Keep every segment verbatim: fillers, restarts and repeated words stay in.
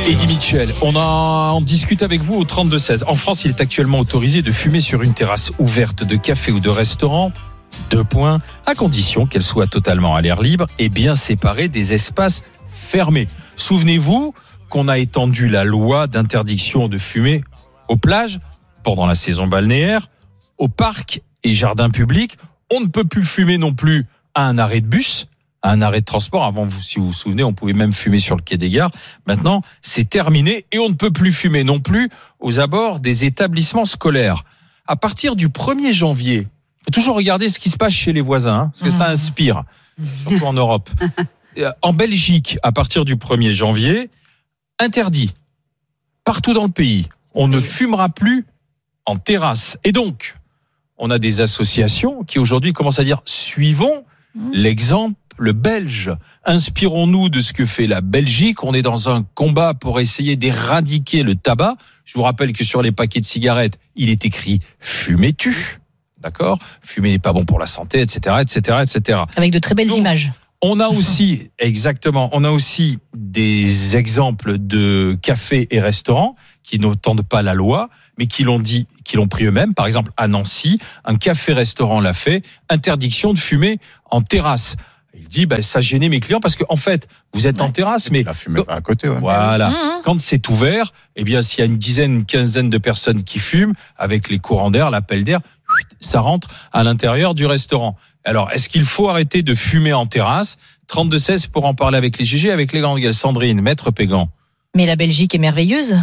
Eddie Mitchell, on en discute avec vous au trente-deux seize. En France, il est actuellement autorisé de fumer sur une terrasse ouverte de café ou de restaurant. Deux points, à condition qu'elle soit totalement à l'air libre et bien séparée des espaces fermés. Souvenez-vous qu'on a étendu la loi d'interdiction de fumer aux plages pendant la saison balnéaire, aux parcs et jardins publics. On ne peut plus fumer non plus à un arrêt de bus, à un arrêt de transport. Avant, si vous vous souvenez, on pouvait même fumer sur le quai des gares. Maintenant, c'est terminé et on ne peut plus fumer non plus aux abords des établissements scolaires. À partir du premier janvier, il faut toujours regarder ce qui se passe chez les voisins, hein, parce que ça inspire, surtout en Europe. En Belgique, à partir du premier janvier, interdit. Partout dans le pays, on ne fumera plus en terrasse. Et donc, on a des associations qui aujourd'hui commencent à dire « suivons l'exemple belge. Inspirons-nous de ce que fait la Belgique. On est dans un combat pour essayer d'éradiquer le tabac. » Je vous rappelle que sur les paquets de cigarettes, il est écrit « fumez-tu ». D'accord ? Fumer n'est pas bon pour la santé, et cetera, et cetera, et cetera. Avec de très belles donc, images. On a aussi, exactement, on a aussi des exemples de cafés et restaurants qui n'entendent pas la loi, mais qui l'ont dit, qui l'ont pris eux-mêmes. Par exemple, à Nancy, un café-restaurant l'a fait, interdiction de fumer en terrasse. Il dit, bah, ça gênait mes clients parce que, en fait, vous êtes ouais. en terrasse, mais. La fumée à côté, ouais. Voilà. Mmh. Quand c'est ouvert, eh bien, s'il y a une dizaine, une quinzaine de personnes qui fument, avec les courants d'air, l'appel d'air, ça rentre à l'intérieur du restaurant. Alors, est-ce qu'il faut arrêter de fumer en terrasse? trente-deux seize pour en parler avec les G G, avec les grandes gueules. Sandrine, Maître Pégan. Mais la Belgique est merveilleuse.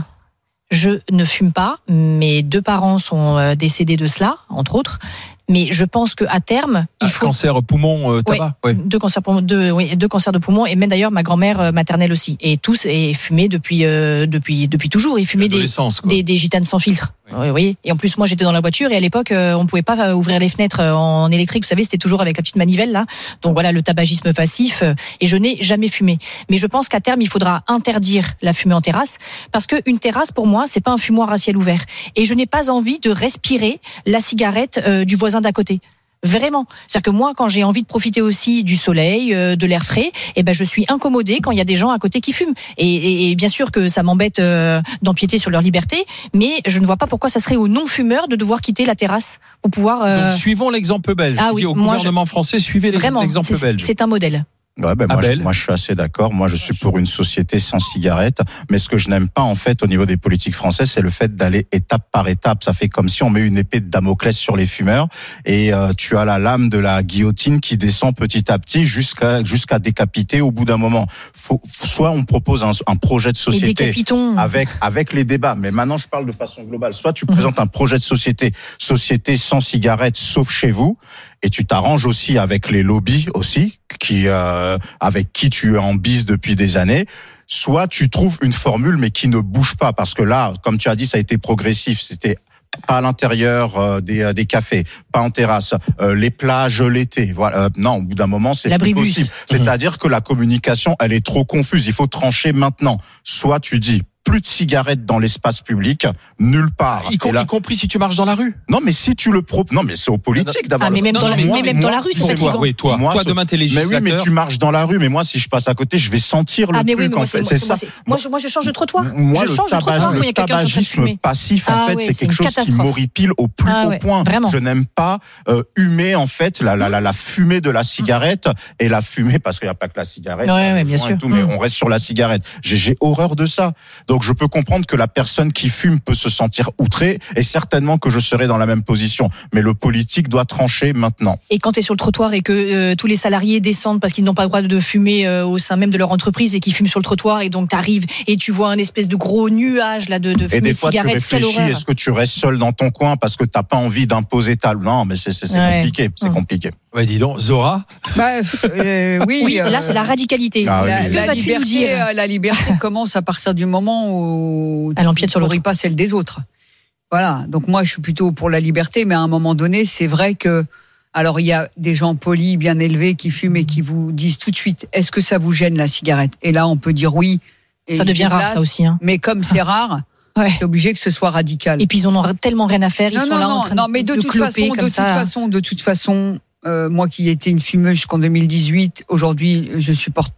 Je ne fume pas. Mes deux parents sont décédés de cela, entre autres. Mais je pense qu'à terme, il faut... Cancer poumon, euh, tabac. Ouais, ouais. deux cancers, deux, oui, deux cancers de poumon, et même d'ailleurs ma grand-mère maternelle aussi. Et tous et fumaient depuis euh, depuis depuis toujours. Ils fumaient des, des des gitanes sans filtre. Oui. Oui, oui. Et en plus moi j'étais dans la voiture et à l'époque euh, on pouvait pas ouvrir les fenêtres en électrique. Vous savez, c'était toujours avec la petite manivelle là. Donc voilà, le tabagisme passif. Euh, et je n'ai jamais fumé. Mais je pense qu'à terme il faudra interdire la fumée en terrasse parce que une terrasse pour moi c'est pas un fumoir à ciel ouvert. Et je n'ai pas envie de respirer la cigarette euh, du voisin d'à côté. Vraiment. C'est-à-dire que moi, quand j'ai envie de profiter aussi du soleil, euh, de l'air frais, eh ben, je suis incommodée quand il y a des gens à côté qui fument. Et, et, et bien sûr que ça m'embête euh, d'empiéter sur leur liberté, mais je ne vois pas pourquoi ça serait aux non-fumeurs de devoir quitter la terrasse pour pouvoir... Euh... Donc, suivons l'exemple belge. Ah oui, au moi, gouvernement je... français, suivez Vraiment, l'exemple c'est, belge. C'est un modèle. Ouais, ben moi, je, moi, je suis assez d'accord. Moi, je suis pour une société sans cigarettes. Mais ce que je n'aime pas, en fait, au niveau des politiques françaises, c'est le fait d'aller étape par étape. Ça fait comme si on met une épée de Damoclès sur les fumeurs et euh, tu as la lame de la guillotine qui descend petit à petit jusqu'à jusqu'à décapiter au bout d'un moment. Faut, soit on propose un, un projet de société avec avec les débats. Mais maintenant, je parle de façon globale. Soit tu mmh. présentes un projet de société, société sans cigarettes, sauf chez vous. Et tu t'arranges aussi avec les lobbies aussi, qui euh, avec qui tu es en bise depuis des années. Soit tu trouves une formule mais qui ne bouge pas, parce que là, comme tu as dit, ça a été progressif. C'était pas à l'intérieur euh, des, euh, des cafés, pas en terrasse, euh, les plages l'été. Voilà. Euh, non, au bout d'un moment, c'est plus possible. Mmh. C'est-à-dire que la communication, elle est trop confuse. Il faut trancher maintenant. Soit tu dis plus de cigarettes dans l'espace public, nulle part. Y, com- là... y compris si tu marches dans la rue. Non, mais si tu le proposes. Non, mais c'est aux politiques d'avoir. Ah, mais même, non, dans, non, la... moi, mais même moi, dans la rue, c'est fatigant. Oui, toi, moi, toi demain, t'es législateur. Mais oui, mais tu marches dans la rue, mais moi, si je passe à côté, je vais sentir le ah, mais truc. Oui, mais en moi, fait, c'est, c'est moi, ça. C'est... Moi, je, moi, je change de trottoir. Moi, je le, change tabac, de trottoir quand il y a quelqu'un qui est en train de fumer. Le tabagisme passif, en ah, fait, oui, c'est, c'est quelque chose qui m'horripile au plus ah, haut ouais, point. Vraiment. Je n'aime pas euh, humer, en fait, la, la, la, la fumée de la cigarette et la fumée, parce qu'il n'y a pas que la cigarette. Ouais, ouais, bien sûr. Tout, mais on reste sur la cigarette. J'ai, j'ai horreur de ça. Donc, je peux comprendre que la personne qui fume peut se sentir outré, et certainement que je serai dans la même position. Mais le politique doit trancher maintenant. Et quand tu es sur le trottoir et que euh, tous les salariés descendent parce qu'ils n'ont pas le droit de fumer euh, au sein même de leur entreprise et qu'ils fument sur le trottoir, et donc tu arrives et tu vois un espèce de gros nuage là de, de fumée et des fois, de cigarettes. Tu réfléchis, est-ce que tu restes seul dans ton coin parce que tu n'as pas envie d'imposer ta... Non, mais c'est, c'est, c'est ouais. compliqué. C'est mmh. compliqué. Ouais, dis donc, Zora. Bah, euh, oui, oui euh, là c'est la radicalité. Ah, la, oui. la, liberté, la liberté commence à partir du moment où elle empiète sur l'autre, pas celle des autres. Voilà. Donc moi, je suis plutôt pour la liberté, mais à un moment donné, c'est vrai que alors il y a des gens polis, bien élevés, qui fument et qui vous disent tout de suite, est-ce que ça vous gêne la cigarette ? Et là, on peut dire oui. Et ça devient rare, ça aussi. Hein. Mais comme c'est rare. Ouais. C'est obligé que ce soit radical. Et puis ils en ont tellement rien à faire, ils non, sont non, là non, en train non, mais de, de toute cloper façon, comme de ça. toute façon, de toute façon, euh, moi qui étais une fumeuse jusqu'en deux mille dix-huit, aujourd'hui je supporte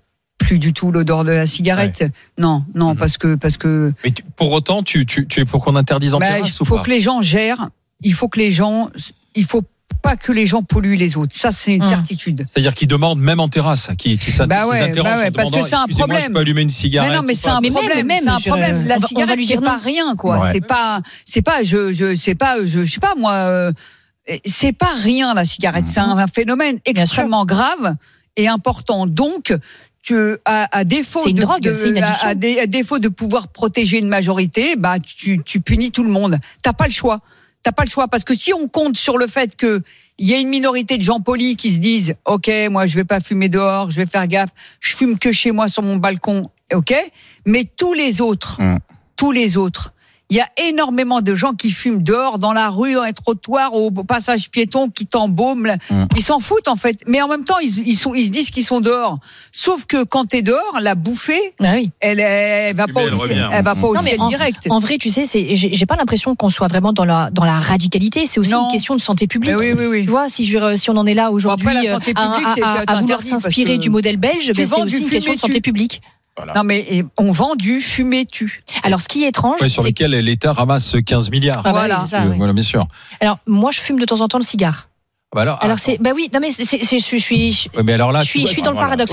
plus du tout l'odeur de la cigarette. Ouais. Non, non, mmh. parce que parce que. Mais tu, pour autant, tu, tu tu es pour qu'on interdise en bah, terrasse ou pas ? Il faut que les gens gèrent. Il faut que les gens. Il faut pas que les gens polluent les autres. Ça, c'est une mmh. certitude. C'est-à-dire qu'ils demandent même en terrasse, qui qui bah ouais, s'interrogent bah ouais, parce que c'est un problème. Je peux allumer une cigarette. Mais non, mais c'est un problème. Même, c'est un problème. La cigarette, c'est pas rien, quoi. Ouais. C'est pas, c'est pas, je, je, c'est pas, je, je sais pas moi. Euh, c'est pas rien la cigarette. Mmh. C'est un, un phénomène extrêmement grave et important. Donc que à, à défaut c'est une de, drogue, de c'est une addiction. À, à, à défaut de pouvoir protéger une majorité, bah tu, tu punis tout le monde. T'as pas le choix. T'as pas le choix parce que si on compte sur le fait que il y a une minorité de gens polis qui se disent ok, moi je vais pas fumer dehors, je vais faire gaffe, je fume que chez moi sur mon balcon, ok. Mais tous les autres, mmh. tous les autres. Il y a énormément de gens qui fument dehors, dans la rue, dans les trottoirs, au passage piéton, qui t'embaument. Mmh. Ils s'en foutent, en fait. Mais en même temps, ils, ils, sont, ils se disent qu'ils sont dehors. Sauf que quand t'es dehors, la bouffée, ah oui. elle, elle va pas aussi, elle, elle va pas aussi en, direct. En vrai, tu sais, c'est, j'ai, j'ai pas l'impression qu'on soit vraiment dans la, dans la radicalité. C'est aussi non. une question de santé publique. Oui, oui, oui. Tu vois, si, je, si on en est là aujourd'hui, bon, après, publique, à, à, à vouloir s'inspirer du modèle belge, ben, c'est aussi une question de santé publique. Voilà. Non mais on vend du fumer-tu. Alors ce qui est étrange, ouais, sur c'est lequel l'État ramasse quinze milliards. Ah bah voilà, oui, ça, euh, oui. voilà, bien sûr. Alors moi je fume de temps en temps le cigare. Bah alors, alors c'est bah oui, non mais c'est, c'est, c'est je suis, ouais, mais alors là, je suis, je suis dans le paradoxe.